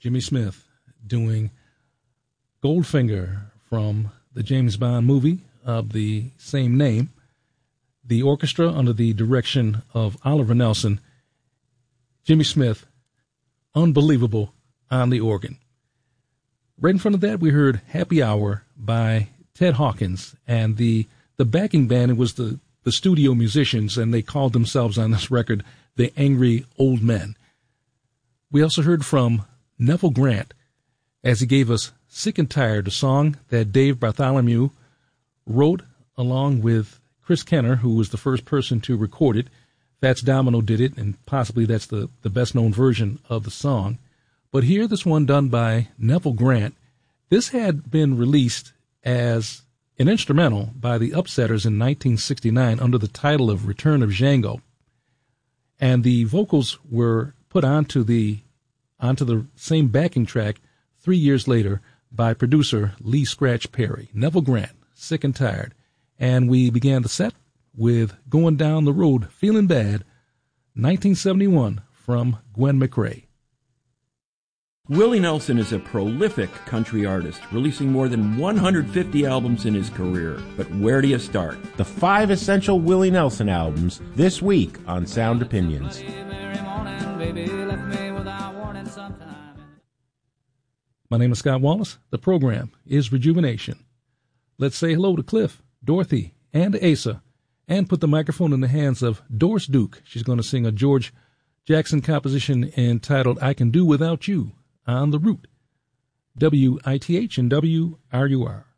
Jimmy Smith doing Goldfinger from the James Bond movie of the same name. The orchestra under the direction of Oliver Nelson. Jimmy Smith, unbelievable on the organ. Right in front of that, we heard Happy Hour by Ted Hawkins, and the backing band was the studio musicians, and they called themselves on this record the Angry Old Men. We also heard from Neville Grant as he gave us Sick and Tired, a song that Dave Bartholomew wrote along with Chris Kenner, who was the first person to record it. Fats Domino did it, and possibly that's the best-known version of the song. But here, this one done by Neville Grant. This had been released as an instrumental by the Upsetters in 1969 under the title of Return of Django. And the vocals were put onto the same backing track 3 years later by producer Lee Scratch Perry. Neville Grant, Sick and Tired. And we began the set with Going Down the Road Feeling Bad, 1971, from Gwen McRae. Willie Nelson is a prolific country artist, releasing more than 150 albums in his career. But where do you start? The 5 essential Willie Nelson albums this week on Sound Opinions. My name is Scott Wallace. The program is Rejuvenation. Let's say hello to Cliff, Dorothy, and Asa, and put the microphone in the hands of Doris Duke. She's going to sing a George Jackson composition entitled I Can Do Without You on the Root, WITH and WRUR.